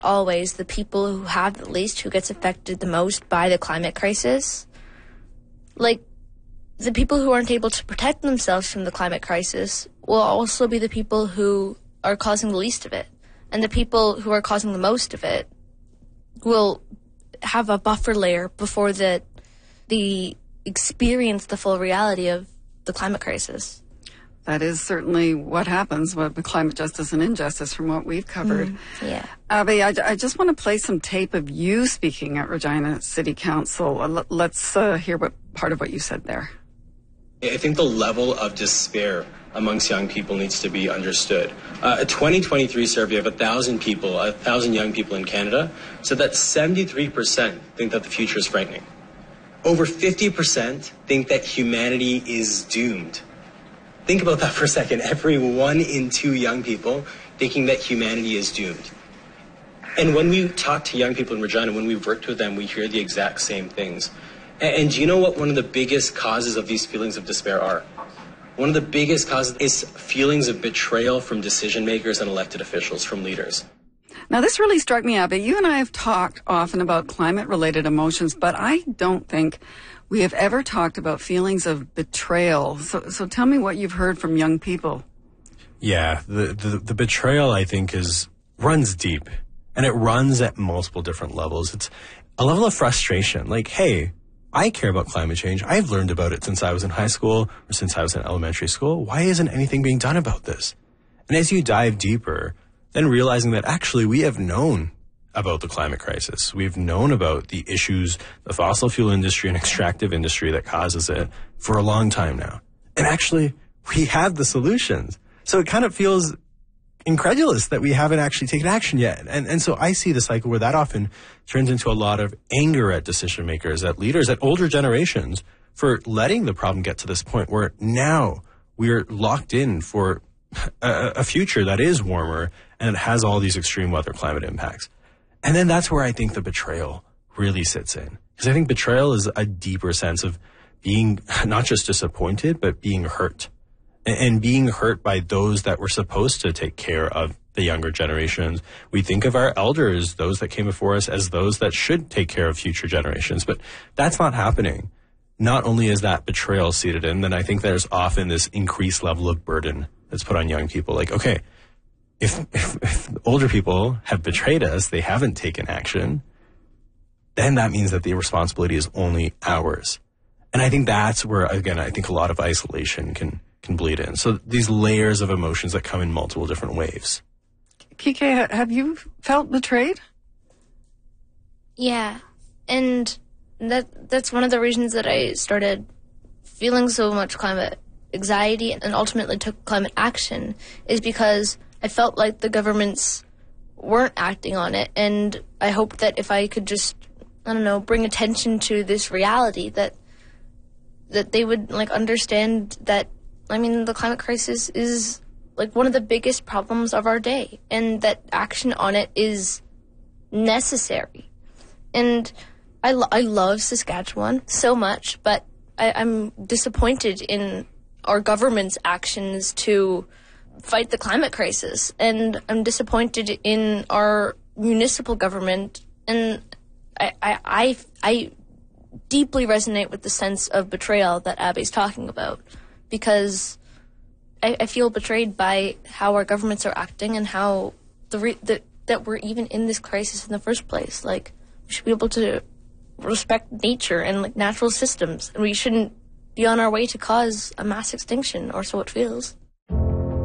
always the people who have the least who gets affected the most by the climate crisis. Like, the people who aren't able to protect themselves from the climate crisis will also be the people who are causing the least of it. And the people who are causing the most of it will have a buffer layer before they experience the full reality of the climate crisis. That is certainly what happens with climate justice and injustice from what we've covered. Yeah. Abby, I just want to play some tape of you speaking at Regina City Council. Let's hear what part of what you said there. I think the level of despair amongst young people needs to be understood. A 2023 survey of 1,000 young people in Canada, said that 73% think that the future is frightening. Over 50% think that humanity is doomed. Think about that for a second. Every 1 in 2 young people thinking that humanity is doomed. And when we talk to young people in Regina, when we've worked with them, we hear the exact same things. And do you know what one of the biggest causes of these feelings of despair are? One of the biggest causes is feelings of betrayal from decision makers and elected officials, from leaders. Now, this really struck me, Abby. You and I have talked often about climate-related emotions, but I don't think we have ever talked about feelings of betrayal. So tell me what you've heard from young people. Yeah, the betrayal, I think, runs deep, and it runs at multiple different levels. It's a level of frustration, like, hey, I care about climate change. I've learned about it since I was in high school or since I was in elementary school. Why isn't anything being done about this? And as you dive deeper, then realizing that actually we have known about the climate crisis. We've known about the issues, the fossil fuel industry and extractive industry that causes it for a long time now. And actually, we have the solutions. So it kind of feels incredulous that we haven't actually taken action yet. And so I see the cycle where that often turns into a lot of anger at decision makers, at leaders, at older generations for letting the problem get to this point where now we're locked in for a future that is warmer and it has all these extreme weather climate impacts. And then that's where I think the betrayal really sits in. Because I think betrayal is a deeper sense of being not just disappointed, but being hurt. And being hurt by those that were supposed to take care of the younger generations. We think of our elders, those that came before us, as those that should take care of future generations. But that's not happening. Not only is that betrayal seated in, then I think there's often this increased level of burden that's put on young people. Like, okay, if older people have betrayed us, they haven't taken action, then that means that the responsibility is only ours. And I think that's where, again, I think a lot of isolation can bleed in. So these layers of emotions that come in multiple different waves. Kike, have you felt betrayed? Yeah, and that's one of the reasons that I started feeling so much climate anxiety and ultimately took climate action, is because I felt like the governments weren't acting on it, and I hoped that if I could just, bring attention to this reality, that they would understand that, the climate crisis is one of the biggest problems of our day, and that action on it is necessary. And I love Saskatchewan so much, but I'm disappointed in our government's actions to fight the climate crisis, and I'm disappointed in our municipal government, and I deeply resonate with the sense of betrayal that Abby's talking about, because I feel betrayed by how our governments are acting and how that we're even in this crisis in the first place. We should be able to respect nature and natural systems, and we shouldn't be on our way to cause a mass extinction, or so it feels.